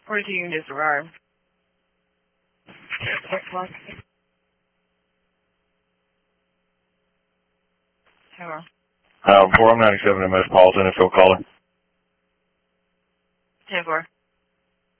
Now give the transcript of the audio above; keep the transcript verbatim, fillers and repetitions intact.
forty-two you can disregard. Hello. Uh, four, I'm ninety-seven M S Paul's N F L caller. ten four.